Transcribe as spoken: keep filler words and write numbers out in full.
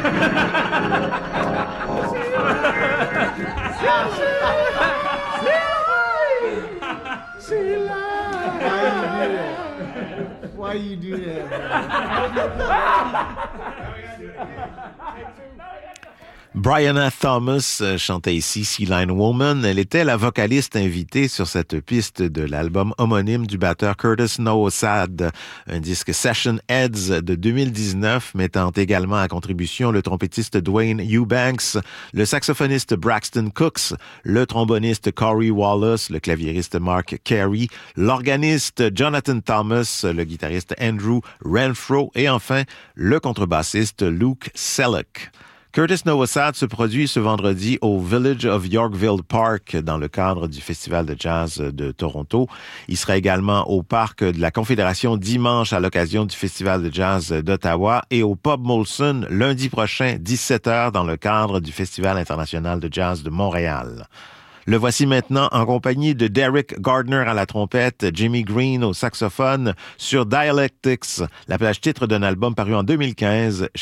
Why you do that? Brianna Thomas chantait ici Sea Lion Woman. Elle était la vocaliste invitée sur cette piste de l'album homonyme du batteur Curtis Nowosad, un disque Session Heads de deux mille dix-neuf, mettant également à contribution le trompettiste Dwayne Eubanks, le saxophoniste Braxton Cooks, le tromboniste Corey Wallace, le claviériste Mark Carey, l'organiste Jonathan Thomas, le guitariste Andrew Renfro et enfin le contrebassiste Luke Selleck. Curtis Nowosad se produit ce vendredi au Village of Yorkville Park dans le cadre du Festival de jazz de Toronto. Il sera également au Parc de la Confédération dimanche à l'occasion du Festival de jazz d'Ottawa et au Pub Molson lundi prochain, dix-sept heures, dans le cadre du Festival international de jazz de Montréal. Le voici maintenant en compagnie de Derek Gardner à la trompette, Jimmy Green au saxophone sur Dialectics, la plage titre d'un album paru en deux mille quinze